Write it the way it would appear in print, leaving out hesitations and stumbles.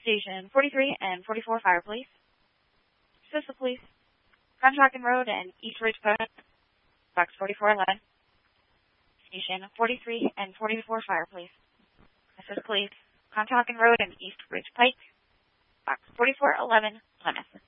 Station 43 and 44 Fire Police. Assist the police. Conshohocken Road and East Ridge Post. Box 4411. Station 43 and 44 Fire Police. Assist police. Conshohocken Road and East Ridge Pike. Box 4411, Plymouth.